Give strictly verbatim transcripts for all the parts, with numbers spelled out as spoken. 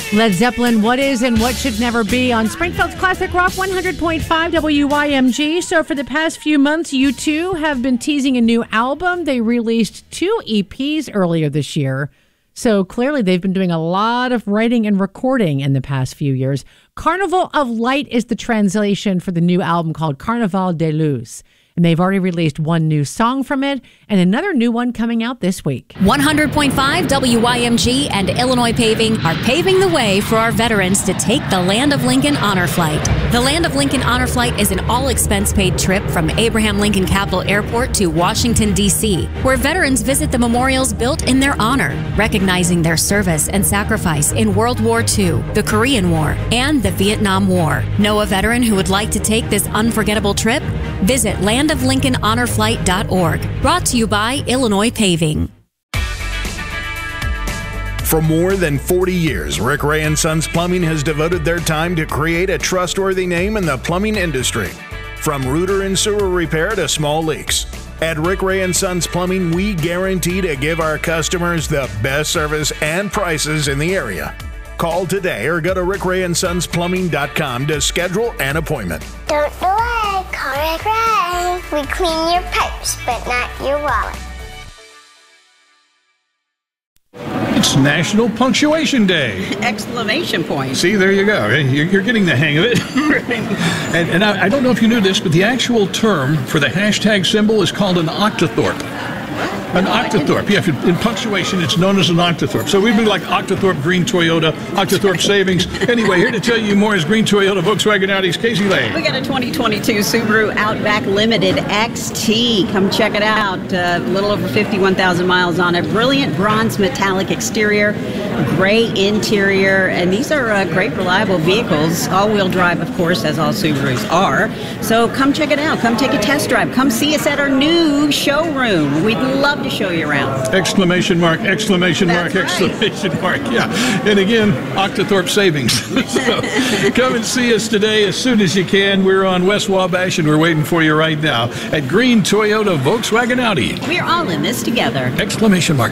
Led Zeppelin, What Is and What Should Never Be on Springfield's Classic Rock one hundred point five W Y M G. So for the past few months, U two have been teasing a new album. They released two E Ps earlier this year. So clearly they've been doing a lot of writing and recording in the past few years. Carnival of Light is the translation for the new album called Carnaval de Luz. And they've already released one new song from it and another new one coming out this week. one hundred point five W Y M G and Illinois Paving are paving the way for our veterans to take the Land of Lincoln Honor Flight. The Land of Lincoln Honor Flight is an all-expense-paid trip from Abraham Lincoln Capitol Airport to Washington, D C, where veterans visit the memorials built in their honor, recognizing their service and sacrifice in World War Two, the Korean War, and the Vietnam War. Know a veteran who would like to take this unforgettable trip? Visit land of lincoln honor flight dot org. Brought to you by Illinois Paving. For more than forty years, Rick Ray and Sons Plumbing has devoted their time to create a trustworthy name in the plumbing industry. From rooter and sewer repair to small leaks. At Rick Ray and Sons Plumbing, we guarantee to give our customers the best service and prices in the area. Call today or go to rick ray and sons plumbing dot com to schedule an appointment. Don't delay, call Rick Ray. We clean your pipes, but not your wallet. It's National Punctuation Day. Exclamation point. See, there you go. You're, you're getting the hang of it. and and I, I don't know if you knew this, but the actual term for the hashtag symbol is called an octothorpe. An octothorpe. Yeah, in punctuation, it's known as an octothorpe. So we'd be like Octothorpe Green Toyota, Octothorpe Savings. Anyway, here to tell you more is Green Toyota Volkswagen Audi's Casey Lane. We got a twenty twenty-two Subaru Outback Limited X T. Come check it out. Uh, a little over fifty-one thousand miles on it. Brilliant bronze metallic exterior, gray interior, and these are uh, great, reliable vehicles. All-wheel drive, of course, as all Subarus are. So come check it out. Come take a test drive. Come see us at our new showroom. We'd love to show you around. Exclamation mark, exclamation That's mark, right. exclamation mark. Yeah. And again, Octothorpe Savings. So come and see us today as soon as you can. We're on West Wabash and we're waiting for you right now at Green Toyota Volkswagen Audi. We're all in this together. Exclamation mark.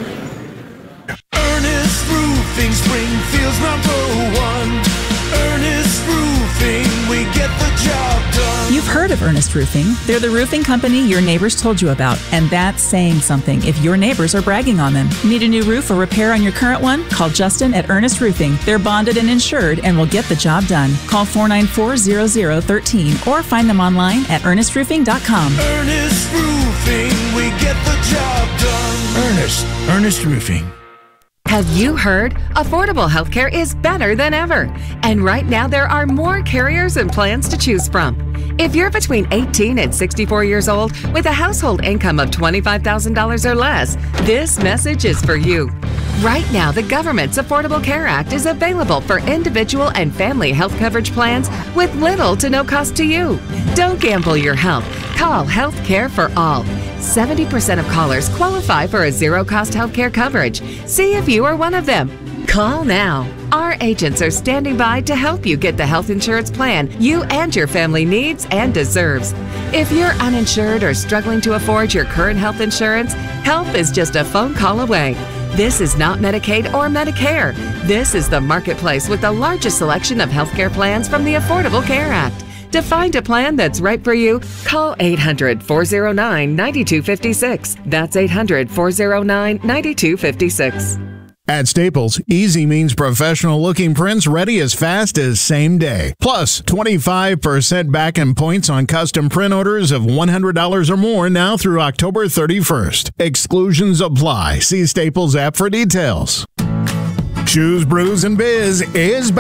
Ernest Roofing, Springfield's number one. Ernest Roofing, we get the job done. You've heard of Ernest Roofing. They're the roofing company your neighbors told you about, and that's saying something if your neighbors are bragging on them. Need a new roof or repair on your current one? Call Justin at Ernest Roofing. They're bonded and insured and will get the job done. Call four nine four, zero zero one three or find them online at ernest roofing dot com. Ernest Roofing, we get the job done. Ernest, Ernest Roofing. Have you heard? Affordable healthcare is better than ever. And right now there are more carriers and plans to choose from. If you're between eighteen and sixty-four years old with a household income of twenty-five thousand dollars or less, this message is for you. Right now, the government's Affordable Care Act is available for individual and family health coverage plans with little to no cost to you. Don't gamble your health. Call Health Care for All. seventy percent of callers qualify for a zero-cost health care coverage. See if you are one of them. Call now. Our agents are standing by to help you get the health insurance plan you and your family needs and deserves. If you're uninsured or struggling to afford your current health insurance, help is just a phone call away. This is not Medicaid or Medicare. This is the marketplace with the largest selection of healthcare plans from the Affordable Care Act. To find a plan that's right for you, call eight hundred, four oh nine, nine two five six. That's eight hundred, four oh nine, nine two five six. At Staples, easy means professional-looking prints ready as fast as same day. Plus, twenty-five percent back and points on custom print orders of one hundred dollars or more now through October thirty-first. Exclusions apply. See Staples app for details. Shoes, Brews, and Biz is back.